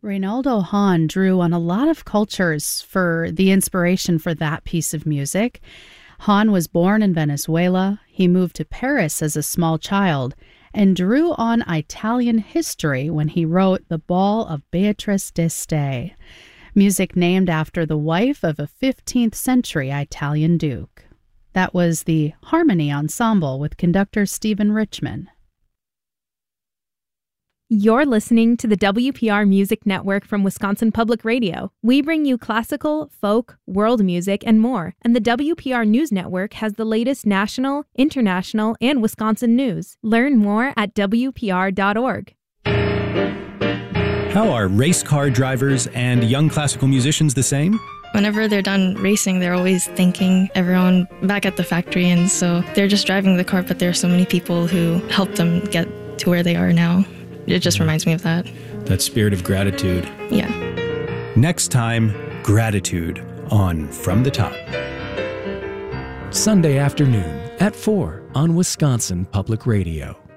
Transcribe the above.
Reynaldo Hahn drew on a lot of cultures for the inspiration for that piece of music. Hahn was born in Venezuela. He moved to Paris as a small child and drew on Italian history when he wrote The Ball of Beatrice d'Este, music named after the wife of a 15th century Italian duke. That was the Harmony Ensemble with conductor Stephen Richman. You're listening to the WPR Music Network from Wisconsin Public Radio. We bring you classical, folk, world music, and more. And the WPR News Network has the latest national, international, and Wisconsin news. Learn more at WPR.org. How are race car drivers and young classical musicians the same? Whenever they're done racing, they're always thanking everyone back at the factory. And so they're just driving the car, but there are so many people who helped them get to where they are now. It just reminds me of that. That spirit of gratitude. Yeah. Next time, gratitude on From the Top. Sunday afternoon at 4 on Wisconsin Public Radio.